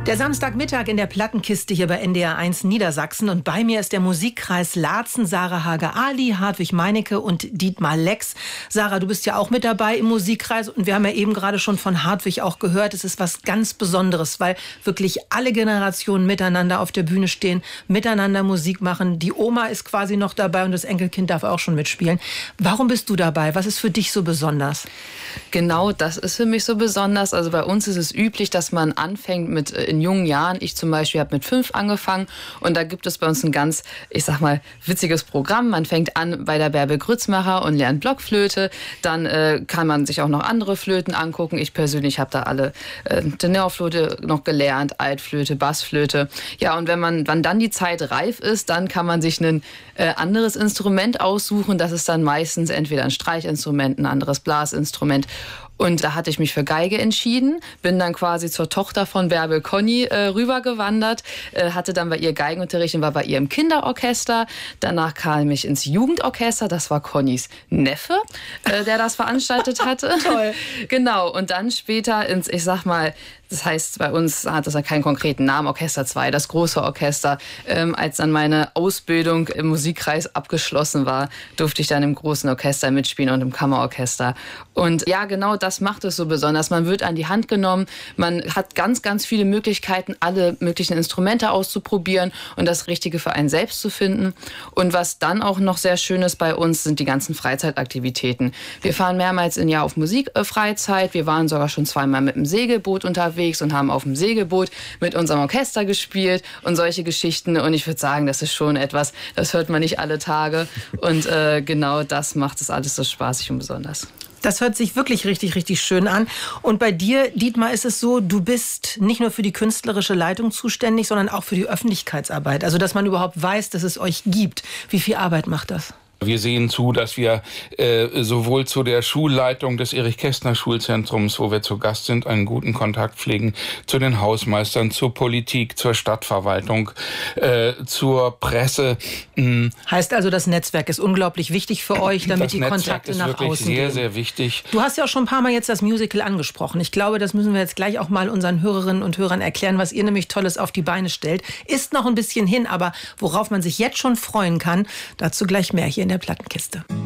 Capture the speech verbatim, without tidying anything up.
Der Samstagmittag in der Plattenkiste hier bei N D R eins Niedersachsen und bei mir ist der Musikkreis Laatzen, Sarah Hager-Ali, Hartwig Meinecke und Dietmar Lex. Sarah, du bist ja auch mit dabei im Musikkreis und wir haben ja eben gerade schon von Hartwig auch gehört, es ist was ganz Besonderes, weil wirklich alle Generationen miteinander auf der Bühne stehen, miteinander Musik machen. Die Oma ist quasi noch dabei und das Enkelkind darf auch schon mitspielen. Warum bist du dabei? Was ist für dich so besonders? Genau, das ist für mich so besonders. Also bei uns ist es üblich, dass man anfängt mit in jungen Jahren. Ich zum Beispiel habe mit fünf angefangen und da gibt es bei uns ein ganz, ich sag mal, witziges Programm. Man fängt an bei der Bärbel Grützmacher und lernt Blockflöte. Dann äh, kann man sich auch noch andere Flöten angucken. Ich persönlich habe da alle äh, Tenorflöte noch gelernt, Altflöte, Bassflöte. Ja, und wenn man wenn dann die Zeit reif ist, dann kann man sich ein äh, anderes Instrument aussuchen. Das ist dann meistens entweder ein Streichinstrument, ein anderes Blasinstrument. Und da hatte ich mich für Geige entschieden, bin dann quasi zur Tochter von Bärbel Conny äh, rübergewandert, äh, hatte dann bei ihr Geigenunterricht und war bei ihr im Kinderorchester. Danach kam ich ins Jugendorchester, das war Connys Neffe, äh, der das veranstaltet hatte. Toll. Genau, und dann später ins, ich sag mal, das heißt, bei uns hat das ja keinen konkreten Namen, Orchester zwei, das große Orchester. Ähm, als dann meine Ausbildung im Musikkreis abgeschlossen war, durfte ich dann im großen Orchester mitspielen und im Kammerorchester. Und ja, genau das macht es so besonders. Man wird an die Hand genommen, man hat ganz, ganz viele Möglichkeiten, alle möglichen Instrumente auszuprobieren und das Richtige für einen selbst zu finden. Und was dann auch noch sehr schön ist bei uns, sind die ganzen Freizeitaktivitäten. Wir fahren mehrmals im Jahr auf Musikfreizeit. Wir waren sogar schon zweimal mit dem Segelboot unterwegs und haben auf dem Segelboot mit unserem Orchester gespielt und solche Geschichten. Und ich würde sagen, das ist schon etwas, das hört man nicht alle Tage. Und äh, genau das macht es alles so spaßig und besonders. Das hört sich wirklich richtig, richtig schön an. Und bei dir, Dietmar, ist es so, du bist nicht nur für die künstlerische Leitung zuständig, sondern auch für die Öffentlichkeitsarbeit. Also, dass man überhaupt weiß, dass es euch gibt. Wie viel Arbeit macht das? Wir sehen zu, dass wir äh, sowohl zu der Schulleitung des Erich-Kästner-Schulzentrums, wo wir zu Gast sind, einen guten Kontakt pflegen, zu den Hausmeistern, zur Politik, zur Stadtverwaltung, äh, zur Presse. Mhm. Heißt also, das Netzwerk ist unglaublich wichtig für euch, damit das die Netzwerk Kontakte ist nach wirklich außen sehr, gehen. sehr wichtig. Du hast ja auch schon ein paar Mal jetzt das Musical angesprochen. Ich glaube, das müssen wir jetzt gleich auch mal unseren Hörerinnen und Hörern erklären, was ihr nämlich Tolles auf die Beine stellt. Ist noch ein bisschen hin, aber worauf man sich jetzt schon freuen kann, dazu gleich mehr hier in der Plattenkiste.